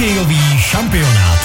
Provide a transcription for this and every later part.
Hokejový šampionát.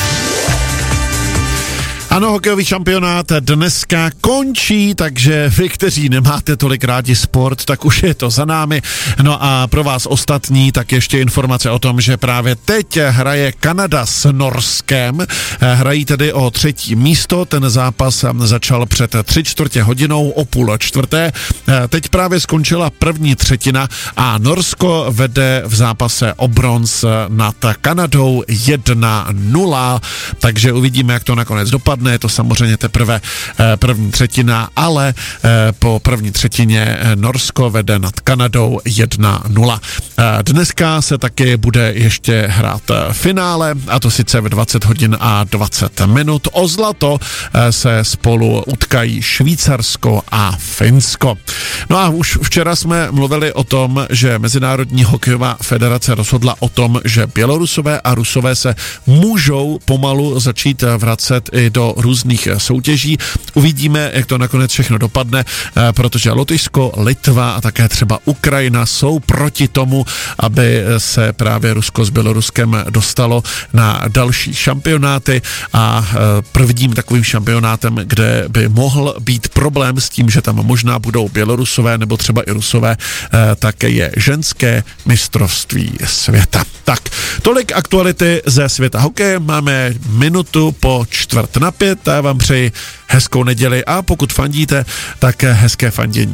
Ano, hokejový šampionát dneska končí, takže vy, kteří nemáte tolik rádi sport, tak už je to za námi. No a pro vás ostatní, tak ještě informace o tom, že právě teď hraje Kanada s Norskem. Hrají tedy o 3. místo, ten zápas začal před 3/4 hodinou o 3:30. Teď právě skončila první třetina a Norsko vede v zápase o bronz nad Kanadou 1-0, takže uvidíme, jak to nakonec dopadne. Je to samozřejmě teprve první třetina, ale po první třetině Norsko vede nad Kanadou 1-0. Dneska se taky bude ještě hrát finále, a to sice v 20 hodin a 20 minut. O zlato se spolu utkají Švýcarsko a Finsko. No a už včera jsme mluvili o tom, že Mezinárodní hokejová federace rozhodla o tom, že Bělorusové a Rusové se můžou pomalu začít vracet i do různých soutěží. Uvidíme, jak to nakonec všechno dopadne, protože Lotyšsko, Litva a také třeba Ukrajina jsou proti tomu, aby se právě Rusko s Běloruskem dostalo na další šampionáty a prvním takovým šampionátem, kde by mohl být problém s tím, že tam možná budou Bělorusové nebo třeba i Rusové, tak je ženské mistrovství světa. Tak, tolik aktuality ze světa hokeje. Máme minutu po 4:45. Já vám přeji hezkou neděli a pokud fandíte, tak hezké fandění.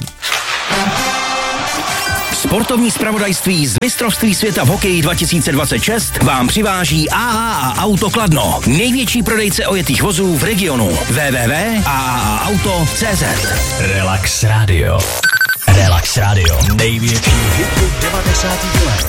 Sportovní zpravodajství z mistrovství světa v hokeji 2026 vám přiváží AAA Auto Kladno. Největší prodejce ojetých vozů v regionu. www.aaauto.cz. Relax Radio. Relax Radio. Největší hity 90. let.